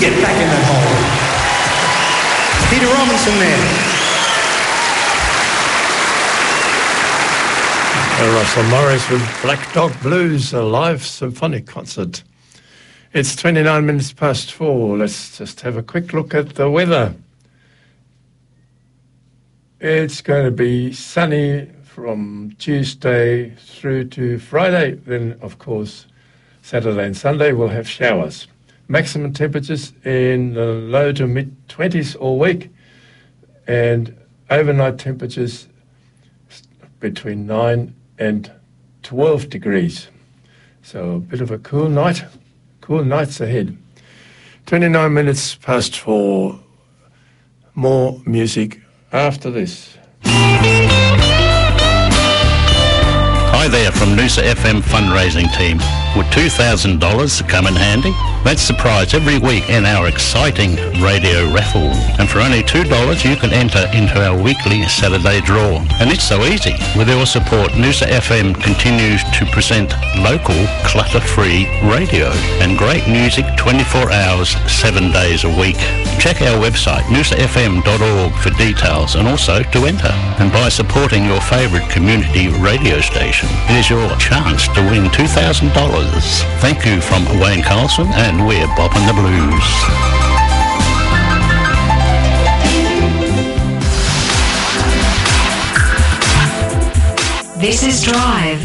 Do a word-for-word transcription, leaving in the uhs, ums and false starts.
get back in that hole. Peter Robinson there. Russell Morris with Black Dog Blues, a live symphonic concert. It's twenty-nine minutes past four. Let's just have a quick look at the weather. It's going to be sunny from Tuesday through to Friday. Then, of course, Saturday and Sunday we'll have showers. Maximum temperatures in the low to mid-twenties all week, and overnight temperatures between nine and twelve degrees. So a bit of a cool night, cool nights ahead. twenty-nine minutes past four. More music after this. Hi there from Noosa F M fundraising team. Would two thousand dollars come in handy? That's the prize every week in our exciting radio raffle. And for only two dollars you can enter into our weekly Saturday draw. And it's so easy. With your support, Noosa F M continues to present local, clutter-free radio and great music twenty-four hours, seven days a week. Check our website, noosa f m dot org, for details and also to enter. And by supporting your favourite community radio station, it is your chance to win two thousand dollars. Thank you from Wayne Carlson, and we're bopping the blues. This is Drive